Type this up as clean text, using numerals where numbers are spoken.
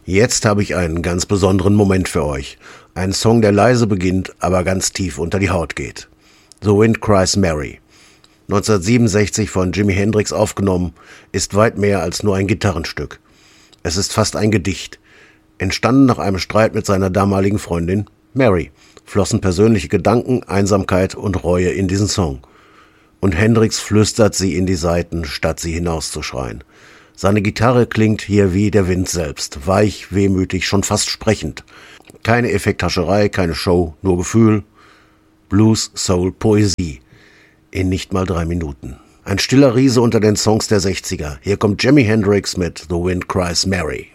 Jetzt habe ich einen ganz besonderen Moment für euch. Ein Song, der leise beginnt, aber ganz tief unter die Haut geht. The Wind Cries Mary. 1967 von Jimi Hendrix aufgenommen, ist weit mehr als nur ein Gitarrenstück. Es ist fast ein Gedicht. Entstanden nach einem Streit mit seiner damaligen Freundin Mary, flossen persönliche Gedanken, Einsamkeit und Reue in diesen Song. Und Hendrix flüstert sie in die Saiten, statt sie hinauszuschreien. Seine Gitarre klingt hier wie der Wind selbst, weich, wehmütig, schon fast sprechend. Keine Effekthascherei, keine Show, nur Gefühl. Blues, Soul, Poesie. In nicht mal 3 Minuten. Ein stiller Riese unter den Songs der 60er. Hier kommt Jimi Hendrix mit The Wind Cries Mary.